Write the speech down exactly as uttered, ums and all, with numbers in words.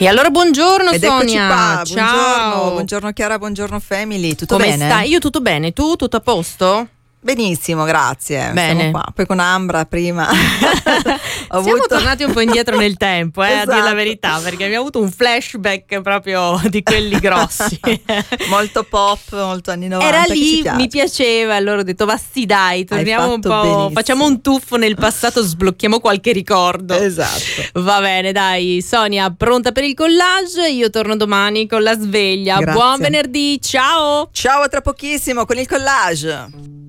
E allora buongiorno Ed Sonia. Qua. Ciao. Buongiorno, buongiorno Chiara, buongiorno family. Tutto Come bene? stai? Io tutto bene, tu tutto a posto? Benissimo, grazie. Bene. Siamo qua. Poi con Ambra prima. Ho Siamo avuto... tornati un po' indietro nel tempo, eh, Esatto. a dire la verità, perché abbiamo avuto un flashback proprio di quelli grossi. Molto pop, molto anni novanta. Era che ci lì, piace. mi piaceva, allora ho detto, va sì dai, torniamo un po', benissimo. facciamo un tuffo nel passato, sblocchiamo qualche ricordo. Esatto. Va bene, dai, Sonia, pronta per il collage? Io torno domani con la sveglia. Grazie. Buon venerdì, ciao! Ciao, a tra pochissimo con il collage.